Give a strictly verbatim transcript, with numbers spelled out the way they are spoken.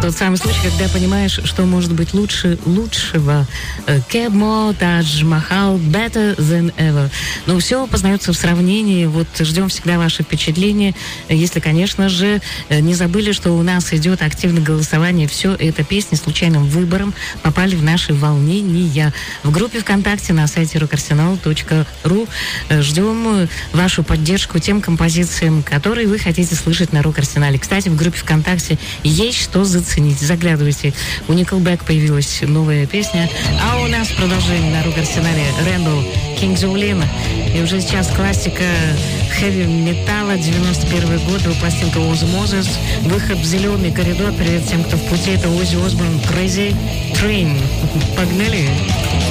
Тот самый случай, когда понимаешь, что может быть лучше лучшего. Кебмо, Тадж Махал, better than ever. Но все познается в сравнении. Вот ждем всегда ваши впечатления. Если, конечно же, не забыли, что у нас идет активное голосование. Все это песни случайным выбором попали в наши волнения. В группе ВКонтакте на сайте рок арсенал точка ру ждем вашу поддержку тем композициям, которые вы хотите слышать на Рок-Арсенале. Кстати, в группе ВКонтакте есть что заценить. Заглядывайте. У Nickelback появилась новая песня. А у нас продолжение на Рок-Арсенале Рэндалл, King Jolene. И уже сейчас классика хэви-металла, девяносто первый год, пластинка Ozzy Moses. Выход в зеленый коридор. Привет всем, кто в пути. Это Ozzy Osbourne, Crazy Train. Погнали!